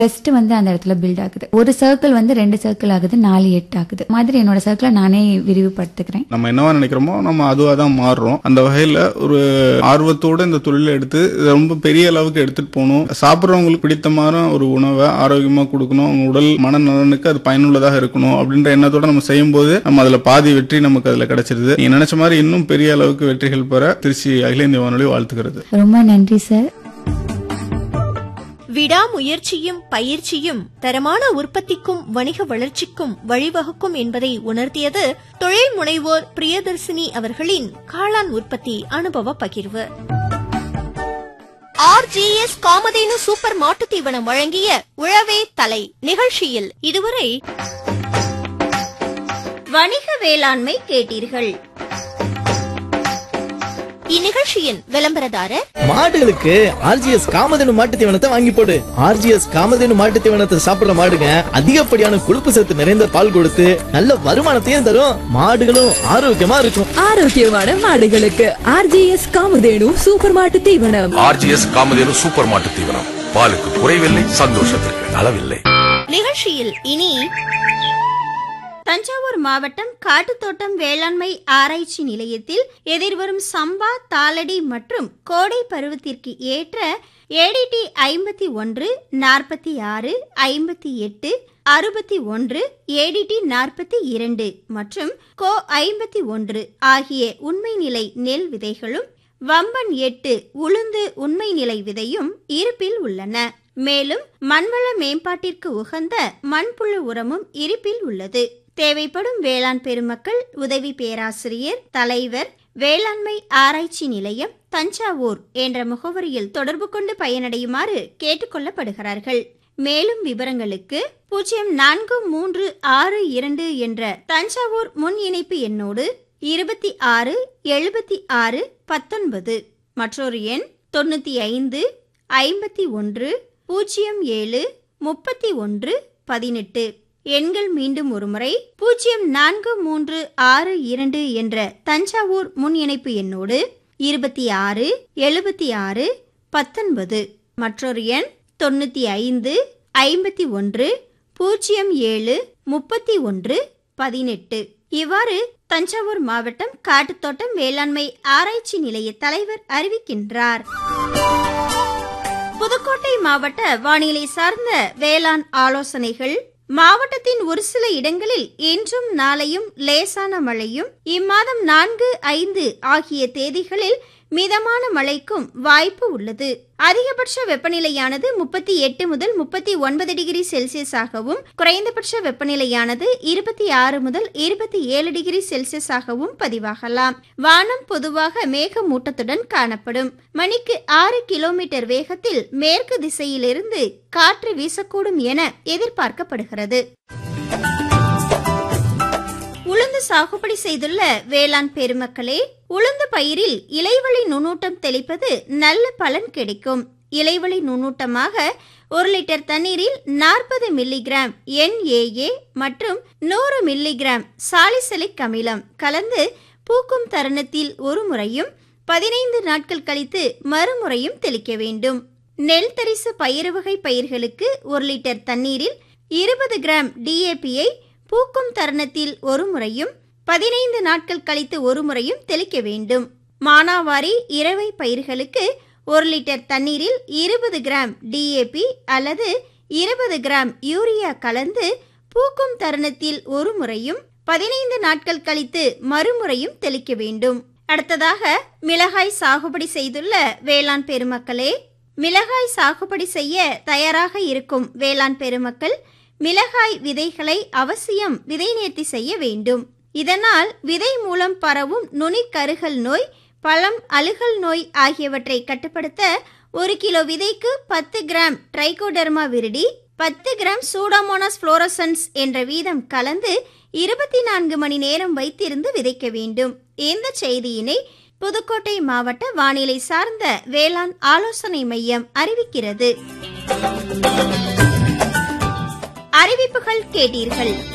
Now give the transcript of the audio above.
Rest வந்து அந்த இடத்துல பில்ட் ஆகுது. ஒரு சர்க்கிள் வந்து 2 சர்க்கிள் ஆகுது, 4 8 ஆகுது. மாதிரி என்னோட சர்க்கிளை நானே விரிவுபடுத்துக்கிறேன். நம்ம என்னவா நினைக்கிறோமோ நம்ம அதுவா தான் மாறுறோம். அந்த வகையில ஒரு ஆர்வத்தோட இந்த தொழிலை எடுத்து ரொம்ப பெரிய அளவுக்கு எடுத்துட்டு போகணும். சாப்பிட்றவங்களுக்கு பிடித்தமான ஒரு உணவை ஆரோக்கியமா கொடுக்கணும், அவங்க உடல் மனநலனுக்கு அது பயனுள்ளதாக இருக்கணும் அப்படின்ற எண்ணத்தோட நம்ம செய்யும் போது நம்ம அதுல பாதி வெற்றி நமக்கு அதுல கிடைச்சிருது. நீங்க நினைச்ச மாதிரி இன்னும் பெரிய அளவுக்கு வெற்றிகள் பெற திருச்சி அகில இந்திய வானொலி வாழ்த்துக்கிறது. ரொம்ப நன்றி சார். விடாமுயற்சியும் பயிற்சியும் தரமான உற்பத்திக்கும் வணிக வளர்ச்சிக்கும் வழிவகுக்கும் என்பதை உணர்த்தியது தொழில் முனைவோர் பிரியதர்சினி அவர்களின் காளான் உற்பத்தி அனுபவ பகிர்வு. RGS காமதேனு சூப்பர் மாட்டுத் தீவனம் வழங்கிய உழவே தலை நிகழ்ச்சியில் இதுவரை வணிக வேளாண்மை கேட்டீர்கள். இந்நிகழ்ச்சியின் விளம்பரதாரர் மாடுகளுக்கு RGS காமதேனு மாட்டு தீவனத்தை வாங்கி போடு. RGS காமதேனு மாட்டு தீவனத்தை சாப்பிடுற மாடுங்க அதிகப்படியான கொழுப்பு சத்து நிறைந்த பால் கொடுத்து நல்ல வருமானத்தையும் தரும். மாடுகளும் ஆரோக்கியமா இருக்கும். ஆரோக்கியமான மாடுகளுக்கு RGS காமதேனு சூப்பர் மாட்டு தீவனம். RGS காமதேனு சூப்பர் மாட்டு தீவனம். பாலுக்கு குறைவில்லை, சந்தோஷத்திற்கு அளவில்லை. நிகழ்ச்சியில் இனி தஞ்சாவூர் மாவட்டம் காட்டுத்தோட்டம் வேளாண்மை ஆராய்ச்சி நிலையத்தில் எதிர்வரும் சம்பா, தாளடி மற்றும் கோடை பருவத்திற்கு ஏற்ற ADT 51, 46, 58, 61, ADT 42 மற்றும் கோ 51 ஆகிய உண்மை நிலை நெல் விதைகளும் வம்பன் 8 உளுந்து உண்மை நிலை விதையும் இருப்பில் உள்ளன. மேலும் மண்வள மேம்பாட்டிற்கு உகந்த மண்புழு உரமும் இருப்பில் உள்ளது. தேவைப்படும் வேளாண் பெருமக்கள் உதவி பேராசிரியர், தலைவர், வேளாண்மை ஆராய்ச்சி நிலையம், தஞ்சாவூர் என்ற முகவரியில் தொடர்பு கொண்டு பயனடையுமாறு கேட்டுக்கொள்ளப்படுகிறார்கள். மேலும் விவரங்களுக்கு 0436 என்ற தஞ்சாவூர் முன் இணைப்பு எண்ணோடு 26 76 19 மற்றொரு எண் 95 51 07 31 18 எண்கள் மீண்டும் ஒருமுறை 0436 என்ற தஞ்சாவூர் முன் இணைப்பு எண்ணோடு 26 76 19 மற்றொரு எண் 95 51 07 31 18. இவ்வாறு தஞ்சாவூர் மாவட்டம் காட்டுத்தோட்டம் வேளாண்மை ஆராய்ச்சி நிலைய தலைவர் அறிவிக்கின்றார். புதுக்கோட்டை மாவட்ட வானிலை சார்ந்த வேளாண் ஆலோசனைகள். மாவட்டத்தின் ஒரு சில இடங்களில் இன்றும் நாளையும் லேசான மழையும், இம்மாதம் 4, 5 ஆகிய தேதிகளில் மிதமான மழைக்கும் வாய்ப்பு உள்ளது. அதிகபட்ச வெப்பநிலையானது 38 முதல் 39 டிகிரி செல்சியஸ் ஆகவும், குறைந்தபட்ச வெப்பநிலையானது 26 முதல் 27 டிகிரி செல்சியஸ் ஆகவும் பதிவாகலாம். வானம் பொதுவாக மேகமூட்டத்துடன் காணப்படும். மணிக்கு 6 கிலோமீட்டர் வேகத்தில் மேற்கு திசையிலிருந்து காற்று வீசக்கூடும் என எதிர்பார்க்கப்படுகிறது. உளுந்து சாகுபடி செய்துள்ள வேளாண் பெருமக்களே, உளுந்து பயிரில் இலைவழி நுண்ணூட்டம் தெளிப்பது நல்ல பலன் கிடைக்கும். இலைவழி நுண்ணூட்டமாக 1 லிட்டர் தண்ணீரில் 40 மில்லிகிராம் NAA மற்றும் 100 மில்லிகிராம் சாலிசிலிக் அமிலம் கலந்து பூக்கும் தருணத்தில் ஒரு முறையும் 15 நாட்கள் கழித்து மறுமுறையும் தெளிக்க வேண்டும். நெல் தரிசு பயிறு வகை பயிர்களுக்கு 1 லிட்டர் தண்ணீரில் 20 கிராம் DAPயை பூக்கும் தருணத்தில் ஒரு முறையும் 15 நாட்கள் கழித்து ஒரு முறையும் தெளிக்க வேண்டும். மானாவாரி இரவை பயிர்களுக்கு 1 லிட்டர் தண்ணீரில் 20 கிராம் DAP அல்லது 20 கிராம் யூரியா கலந்து பூக்கும் தருணத்தில் ஒரு முறையும் 15 நாட்கள் கழித்து மறுமுறையும் தெளிக்க வேண்டும். அடுத்ததாக மிளகாய் சாகுபடி செய்துள்ள வேளாண் பெருமக்களே, மிளகாய் சாகுபடி செய்ய தயாராக இருக்கும் வேளாண் பெருமக்கள் மிளகாய் விதைகளை அவசியம் விதை நேர்த்தி செய்ய வேண்டும். இதனால் விதை மூலம் பரவும் நுனிக்கருகல் நோய், பழம் அழுகல் நோய் ஆகியவற்றை கட்டுப்படுத்த 1 கிலோ விதைக்கு 10 gram trichoderma viride, 10 gram Pseudomonas fluorescence என்ற வீதம் கலந்து 24 மணி நேரம் வைத்திருந்து விதைக்க வேண்டும். இந்த செய்தியினை புதுக்கோட்டை மாவட்ட வானிலை சார்ந்த வேளாண் ஆலோசனை மையம் அறிவிக்கிறது. அறிவிப்புகள் கேட்டீர்கள்.